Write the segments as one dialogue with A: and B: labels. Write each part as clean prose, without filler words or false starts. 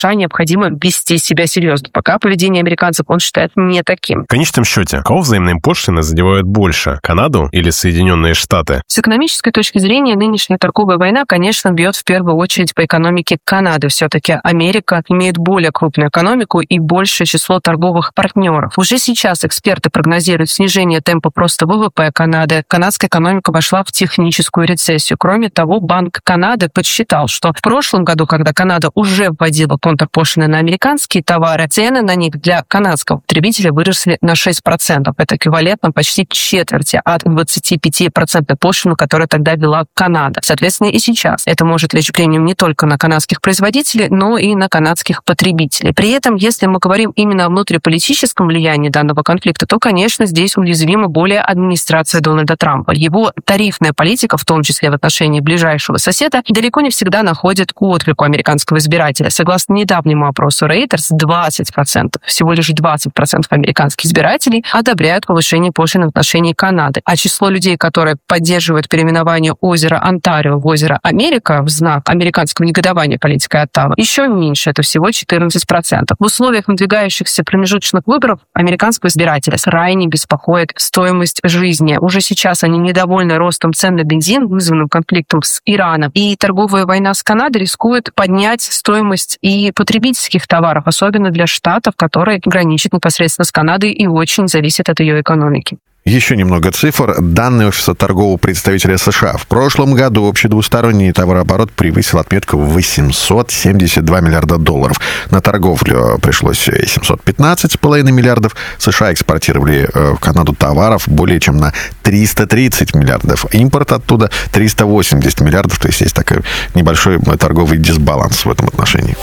A: США необходимо вести себя серьезно. Пока поведение американцев он считает не таким.
B: В конечном счете, кого взаимные пошлины задевают больше? Канаду или Соединенные Штаты?
A: С экономической точки зрения, нынешняя торговая война, конечно, бьет в первую очередь по экономике Канады. Все-таки Америка имеет более крупную экономику и большее число торговых партнеров. Уже сейчас эксперты прогнозируют снижение темпа просто ВВП Канады. Канадская экономика вошла в техническую рецессию. Кроме того, Банк Канады подсчитал, что в прошлом году, когда Канада уже вводила контрпошлины на американские товары, цены на них для канадского потребителя выросли на 6%. Это эквивалентно почти четверти от 25% пошлины, которую тогда ввела Канада. Соответственно, и сейчас это может лечь премиум не только на канадских производителей, но и на канадских потребителей. При этом, если мы говорим именно о внутриполитическом влиянии данного конфликта, то, конечно, здесь уязвима более администрация Дональда Трампа. Его тарифная политика, в том числе в отношении ближайшего соседа, далеко не всегда находит отклик у американского избирателя. Согласно недавнему опросу Reuters, 20%, всего лишь 20% американских избирателей одобряют повышение пошлин в отношении Канады. А число людей, которые поддерживают переименование озера Онтарио в озеро Америка в знак американского негодования политикой Оттавы, еще меньше, это всего 14%. В условиях надвигающихся промежуточных выборов американского избирателя крайне беспокоит стоимость жизни. Уже сейчас они недовольны ростом цен на бензин, вызванным конфликтом с Ираном. И торговая война с Канадой рискует поднять стоимость и потребительских товаров, особенно для штатов, которые граничат непосредственно с Канадой и очень зависят от ее экономики.
C: Еще немного цифр. Данные Офиса торгового представителя США. В прошлом году общий двусторонний товарооборот превысил отметку в $872 миллиарда. На торговлю пришлось 715,5 миллиардов. США экспортировали в Канаду товаров более чем на 330 миллиардов. Импорт оттуда 380 миллиардов. То есть такой небольшой торговый дисбаланс в этом отношении.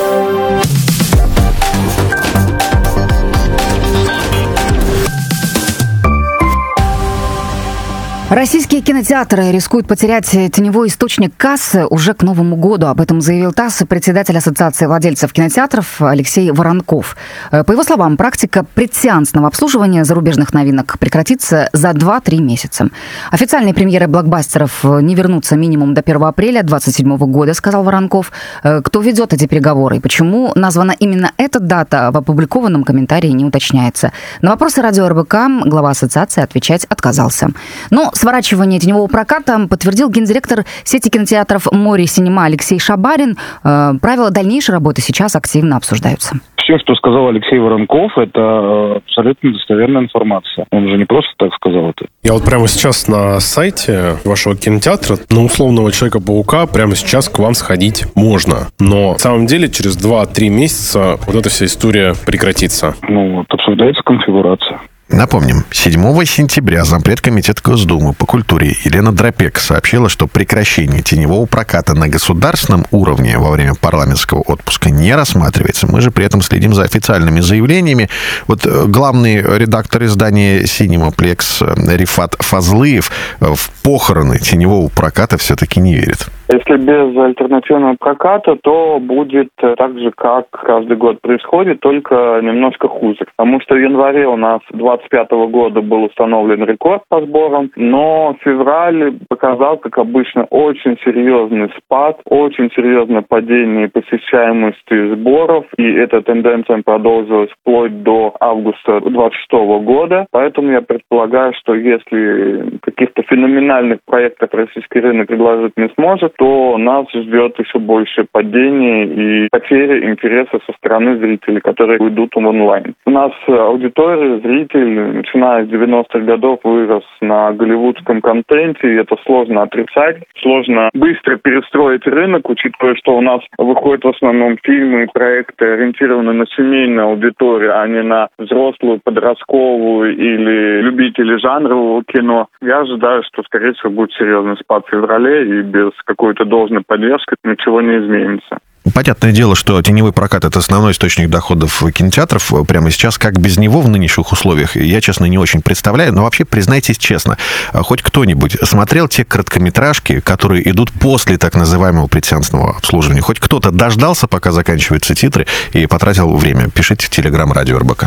D: Российские кинотеатры рискуют потерять теневой источник кассы уже к Новому году. Об этом заявил ТАСС председатель Ассоциации владельцев кинотеатров Алексей Воронков. По его словам, практика предсеансного обслуживания зарубежных новинок прекратится за 2-3 месяца. Официальные премьеры блокбастеров не вернутся минимум до 1 апреля 2027 года, сказал Воронков. Кто ведет эти переговоры и почему названа именно эта дата, в опубликованном комментарии не уточняется. На вопросы радио РБК глава ассоциации отвечать отказался. Но сворачивание теневого проката подтвердил гендиректор сети кинотеатров «Море Синема» Алексей Шабарин. Правила дальнейшей работы сейчас активно обсуждаются.
E: Все, что сказал Алексей Воронков, это абсолютно достоверная информация. Он же не просто так сказал это.
B: Я вот прямо сейчас на сайте вашего кинотеатра на условного Человека-паука прямо сейчас к вам сходить можно. Но на самом деле через 2-3 месяца вот эта вся история прекратится.
E: Обсуждается конфигурация.
C: Напомним, 7 сентября зампред Комитета Госдумы по культуре Елена Драпек сообщила, что прекращение теневого проката на государственном уровне во время парламентского отпуска не рассматривается. Мы же при этом следим за официальными заявлениями. Вот главный редактор издания «Синемаплекс» Рифат Фазлыев в похороны теневого проката все-таки не верит.
E: Если без альтернативного проката, то будет так же, как каждый год происходит, только немножко хуже. Потому что в январе у нас 2025 года был установлен рекорд по сборам, но февраль показал, как обычно, очень серьезный спад, очень серьезное падение посещаемости сборов, и эта тенденция продолжилась вплоть до августа 2026 года. Поэтому я предполагаю, что если каких-то феноменальных проектов российский рынок предложить не сможет, то нас ждет еще больше падения и потери интереса со стороны зрителей, которые уйдут в онлайн. У нас аудитория, зритель, начиная с 90-х годов, вырос на голливудском контенте, и это сложно отрицать. Сложно быстро перестроить рынок, учитывая, что у нас выходят в основном фильмы и проекты, ориентированные на семейную аудиторию, а не на взрослую, подростковую или любителей жанрового кино. Я ожидаю, что, скорее всего, будет серьезный спад в феврале, и без какой-то должной поддержки ничего не изменится.
C: Понятное дело, что теневой прокат – это основной источник доходов кинотеатров прямо сейчас. Как без него в нынешних условиях, я, честно, не очень представляю. Но вообще, признайтесь честно, хоть кто-нибудь смотрел те короткометражки, которые идут после так называемого предсеансного обслуживания? Хоть кто-то дождался, пока заканчиваются титры, и потратил время? Пишите в Телеграм Радио РБК.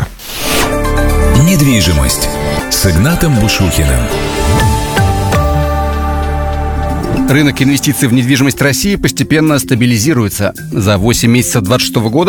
F: Недвижимость с Игнатом Бушухиным. Рынок инвестиций в недвижимость России постепенно стабилизируется. За 8 месяцев 2026 года